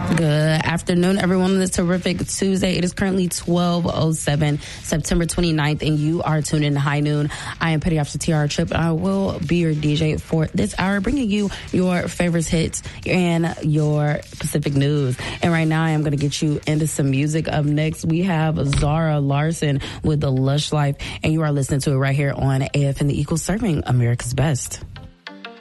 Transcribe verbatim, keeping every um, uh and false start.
Good afternoon, everyone. On this terrific Tuesday. It is currently twelve oh seven, September twenty-ninth, and you are tuned in to High Noon. I am Petty Officer Tiara Tripp. I will be your D J for this hour, bringing you your favorite hits and your Pacific news. And right now, I am going to get you into some music. Up next, we have Zara Larson with The Lush Life, and you are listening to it right here on A F N The Equal, serving America's best.